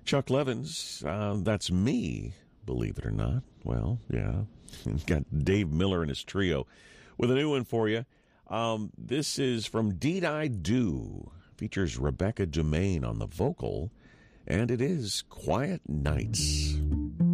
Chuck Levins, that's me, believe it or not. Well, yeah. Got Dave Miller and his trio with a new one for you. This is from Deed I Do. Features Rebecca Dumaine on the vocal, and it is Quiet Nights.